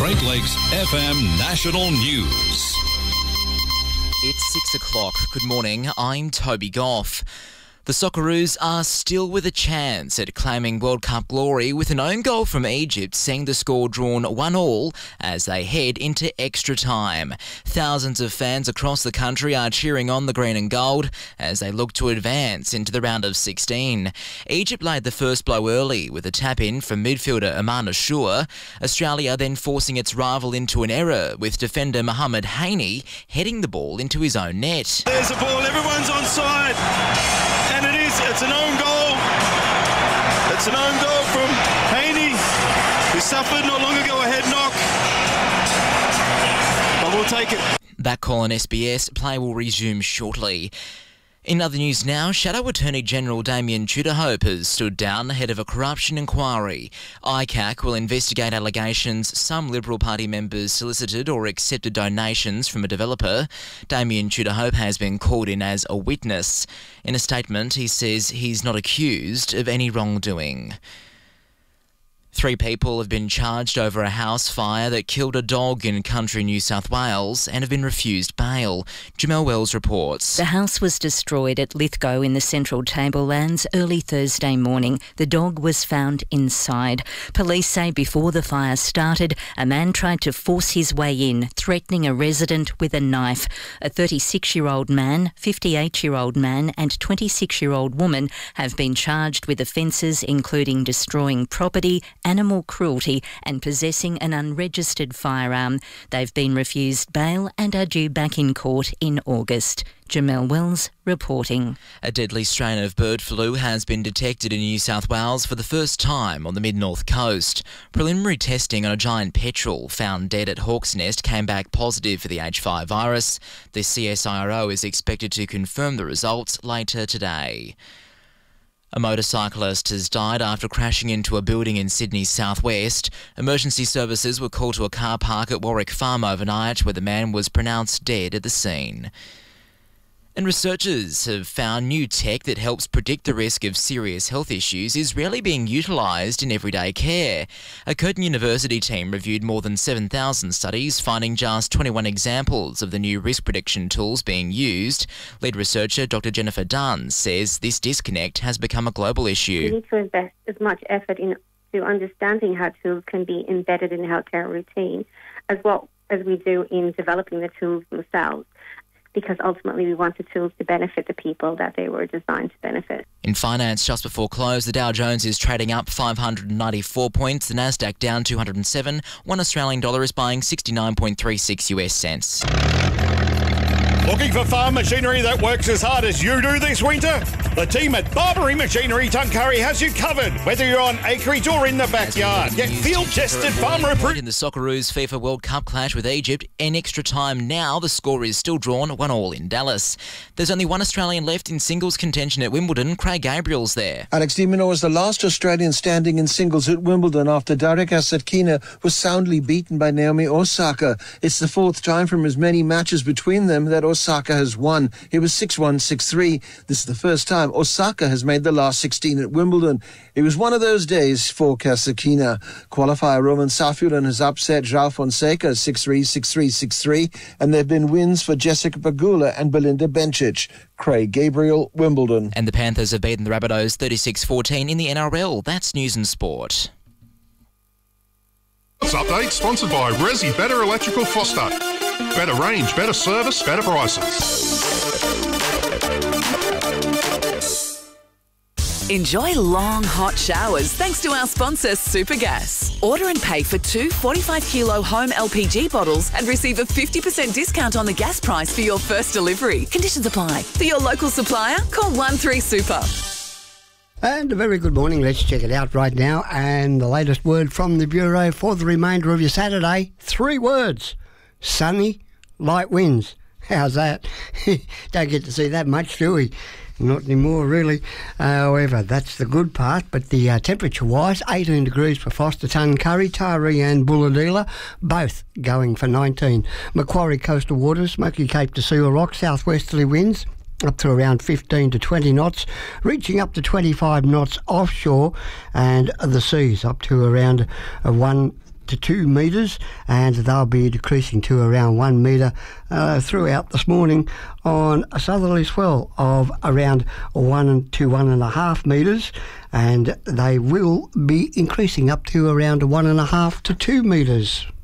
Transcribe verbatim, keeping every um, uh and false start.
Great Lakes F M National News. It's six o'clock. Good morning. I'm Toby Goff. The Socceroos are still with a chance at claiming World Cup glory with an own goal from Egypt seeing the score drawn one all as they head into extra time. Thousands of fans across the country are cheering on the green and gold as they look to advance into the round of sixteen. Egypt laid the first blow early with a tap-in from midfielder Aman Ashur. Australia then forcing its rival into an error with defender Mohamed Haney heading the ball into his own net. There's a ball, everyone's onside. And it is, it's an own goal. It's an own goal from Haney, who suffered not long ago a head knock. But we'll take it. That call on S B S. Play will resume shortly. In other news now, Shadow Attorney General Damien Tudorhope has stood down ahead of a corruption inquiry. I C A C will investigate allegations some Liberal Party members solicited or accepted donations from a developer. Damien Tudorhope has been called in as a witness. In a statement, he says he's not accused of any wrongdoing. Three people have been charged over a house fire that killed a dog in country New South Wales and have been refused bail. Jamel Wells reports. The house was destroyed at Lithgow in the Central Tablelands early Thursday morning. The dog was found inside. Police say before the fire started, a man tried to force his way in, threatening a resident with a knife. A thirty-six-year-old man, fifty-eight-year-old man and twenty-six-year-old woman have been charged with offences including destroying property, animal cruelty and possessing an unregistered firearm. They've been refused bail and are due back in court in August. Jamel Wells reporting. A deadly strain of bird flu has been detected in New South Wales for the first time on the mid-north coast. Preliminary testing on a giant petrel found dead at Hawk's Nest came back positive for the H five virus. The C S I R O is expected to confirm the results later today. A motorcyclist has died after crashing into a building in Sydney's southwest. Emergency services were called to a car park at Warwick Farm overnight where the man was pronounced dead at the scene. And researchers have found new tech that helps predict the risk of serious health issues is rarely being utilised in everyday care. A Curtin University team reviewed more than seven thousand studies, finding just twenty-one examples of the new risk prediction tools being used. Lead researcher Doctor Jennifer Dunn says this disconnect has become a global issue. We need to invest as much effort into understanding how tools can be embedded in healthcare routine as well as we do in developing the tools themselves, because ultimately we want the tools to benefit the people that they were designed to benefit. In finance, just before close, the Dow Jones is trading up five hundred ninety-four points, the Nasdaq down two hundred seven. One Australian dollar is buying sixty-nine point three six U S cents. Looking for farm machinery that works as hard as you do this winter? The team at Barbary Machinery Tuncurry has you covered, whether you're on acreage or in the backyard. Get field-tested farmer approved. In the Socceroos FIFA World Cup clash with Egypt, in extra time now, the score is still drawn one all in Dallas. There's only one Australian left in singles contention at Wimbledon. Craig Gabriel's there. Alex de Minaur was the last Australian standing in singles at Wimbledon after Darika Satkina was soundly beaten by Naomi Osaka. It's the fourth time from as many matches between them that Osaka has won. It was six one, six three. This is the first time Osaka has made the last sixteen at Wimbledon. It was one of those days for Kasatkina. Qualifier Roman Safiullin has upset João Fonseca six three, six three, six three, and there have been wins for Jessica Pegula and Belinda Bencic. Craig Gabriel, Wimbledon. And the Panthers have beaten the Rabbitohs thirty-six fourteen in the N R L. That's News and Sport. This update sponsored by Resi Better Electrical Foster. Better range, better service, better prices. Enjoy long, hot showers thanks to our sponsor, Supergas. Order and pay for two forty-five kilo home L P G bottles and receive a fifty percent discount on the gas price for your first delivery. Conditions apply. For your local supplier, call one three super. And a very good morning. Let's check it out right now. And the latest word from the Bureau for the remainder of your Saturday. Three words. Sunny, light winds. How's that? Don't get to see that much, do we? Not anymore, really. Uh, however, that's the good part. But the uh, temperature-wise, eighteen degrees for Foster, Tuncurry, Taree and Bulahdelah, both going for nineteen. Macquarie coastal waters, Smoky Cape to Seal Rock, southwesterly winds up to around fifteen to twenty knots, reaching up to twenty-five knots offshore, and the seas up to around uh, one to two metres, and they'll be decreasing to around one metre uh, throughout this morning on a southerly swell of around one to one and a half metres, and they will be increasing up to around one and a half to two metres.